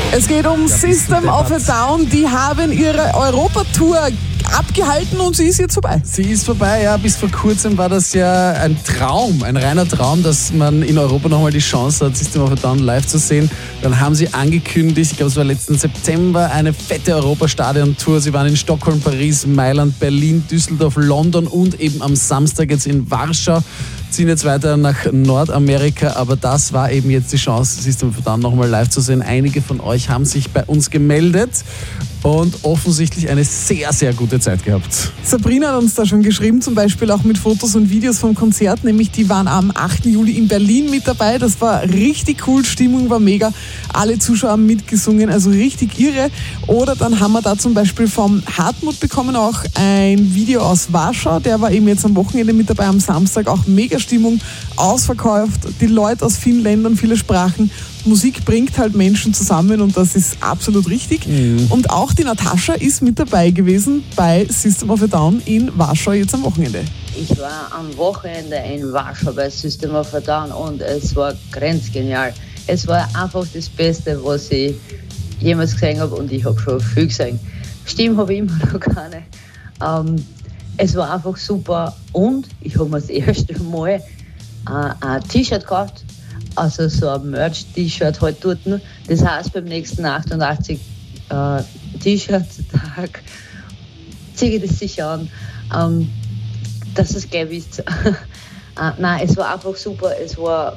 Es geht um System of a Down. Die haben ihre Europatour abgehalten und sie ist jetzt vorbei. Sie ist vorbei, ja. Bis vor kurzem war das ja ein Traum, ein reiner Traum, dass man in Europa nochmal die Chance hat, System of a Down live zu sehen. Dann haben sie angekündigt, ich glaube es war letzten September, eine fette Europastadion-Tour. Sie waren in Stockholm, Paris, Mailand, Berlin, Düsseldorf, London und eben am Samstag jetzt in Warschau. Ziehen jetzt weiter nach Nordamerika, aber das war eben jetzt die Chance, System of a Down nochmal live zu sehen. Einige von euch haben sich bei uns gemeldet und offensichtlich eine sehr, sehr gute Zeit gehabt. Sabrina hat uns da schon geschrieben, zum Beispiel auch mit Fotos und Videos vom Konzert, nämlich die waren am 8. Juli in Berlin mit dabei. Das war richtig cool, Stimmung war mega, alle Zuschauer haben mitgesungen, also richtig irre. Oder dann haben wir da zum Beispiel vom Hartmut bekommen auch ein Video aus Warschau, der war eben jetzt am Wochenende mit dabei, am Samstag auch mega Stimmung, ausverkauft, die Leute aus vielen Ländern, viele Sprachen. Musik bringt halt Menschen zusammen und das ist absolut richtig. Und auch die Natascha ist mit dabei gewesen bei System of a Down in Warschau jetzt am Wochenende. Ich war am Wochenende in Warschau bei System of a Down und es war grenzgenial. Es war einfach das Beste, was ich jemals gesehen habe und ich habe schon viel gesehen. Stimmen habe ich immer noch keine. Es war einfach super und ich habe mir das erste Mal ein T-Shirt gekauft, also so ein Merch-T-Shirt halt dort. Das heißt, beim nächsten 88 T-Shirt-Tag ziehe ich das sicher an, dass es gleich wisst. Nein, es war einfach super, es war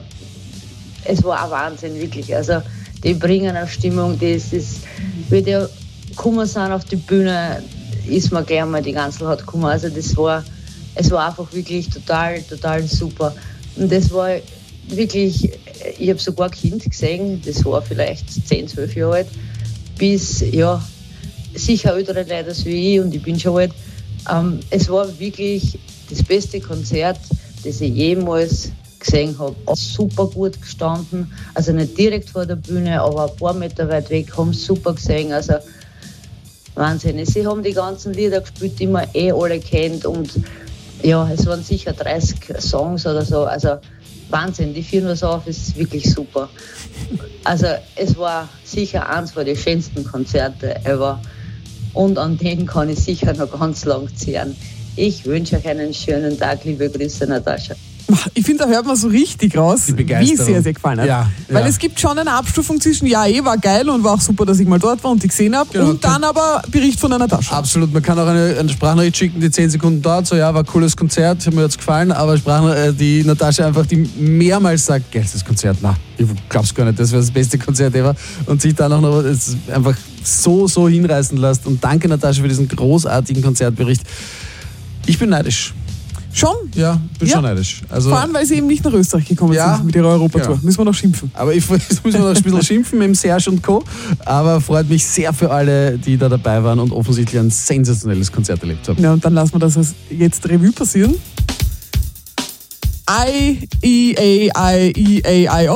ein Wahnsinn, wirklich. Also die bringen eine Stimmung, das ist, wie die gekommen sind auf die Bühne, ist mir gleich mal die ganze Haut gekommen. Also es war einfach wirklich total super. Und das war wirklich, ich habe sogar ein Kind gesehen, das war vielleicht 10, 12 Jahre alt, bis, ja, sicher ältere Leute als wie ich und ich bin schon alt. Es war wirklich das beste Konzert, das ich jemals gesehen habe. Super gut gestanden, also nicht direkt vor der Bühne, aber ein paar Meter weit weg, haben es super gesehen, also Wahnsinn. Sie haben die ganzen Lieder gespielt, die man alle kennt und ja, es waren sicher 30 Songs oder so, also Wahnsinn, die führen was auf, ist wirklich super. Also es war sicher eins der schönsten Konzerte ever und an denen kann ich sicher noch ganz lang zehren. Ich wünsche euch einen schönen Tag, liebe Grüße, Natascha. Ich finde, da hört man so richtig raus, wie sehr gefallen hat. Ja. Weil es gibt schon eine Abstufung zwischen, ja, war geil und war auch super, dass ich mal dort war und die gesehen habe, genau, und dann aber Bericht von einer Natascha. Absolut, man kann auch eine Sprachnachricht schicken, die 10 Sekunden dauert, so ja, war ein cooles Konzert, hat mir jetzt gefallen, aber die Natascha einfach, die mehrmals sagt, geilstes Konzert, na, ich glaub's gar nicht, das wäre das beste Konzert ever und sich dann auch noch einfach so hinreißen lässt und danke Natascha für diesen großartigen Konzertbericht. Ich bin neidisch. Schon? Ja, bin schon neidisch. Also, vor allem, weil sie eben nicht nach Österreich gekommen sind mit ihrer Europatour. Genau. Müssen wir noch schimpfen. Aber jetzt müssen wir noch ein bisschen schimpfen mit dem Serge und Co. Aber freut mich sehr für alle, die da dabei waren und offensichtlich ein sensationelles Konzert erlebt haben. Ja, und dann lassen wir das jetzt Revue passieren. I-E-A-I-E-A-I-O